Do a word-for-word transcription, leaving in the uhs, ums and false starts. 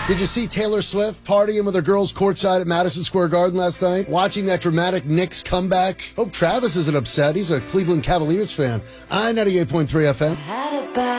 Did you see Taylor Swift partying with her girls courtside at Madison Square Garden last night? Watching that dramatic Knicks comeback? Hope Travis isn't upset. He's a Cleveland Cavaliers fan. I ninety-eight point three F M.